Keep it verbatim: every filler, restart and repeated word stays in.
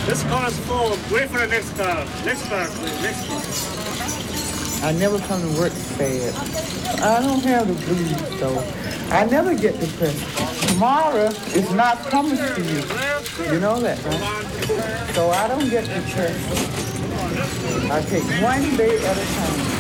This car is full. Wait for the next car. Next car, please. Next car. I never come to work sad. I don't have the blues, though. I never get depressed. Tomorrow is not promised to you. You know that, right? So I don't get depressed. I take one day at a time.